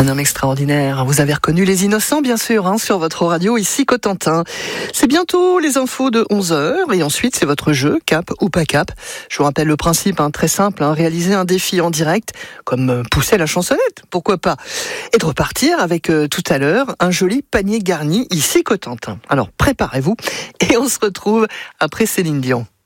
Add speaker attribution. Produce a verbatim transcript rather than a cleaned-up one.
Speaker 1: homme extraordinaire. Vous avez reconnu Les Innocents, bien sûr, hein, sur votre radio, ici Cotentin. C'est bientôt les infos de onze heures, et ensuite c'est votre jeu, cap ou pas cap. Je vous rappelle le principe, hein, très simple, hein, réaliser un défi en direct, comme euh, pousser la chansonnette, pourquoi pas, et de repartir avec, euh, tout à l'heure, un joli panier garni, ici Cotentin. Alors, préparez-vous, et on se retrouve après Céline Dion.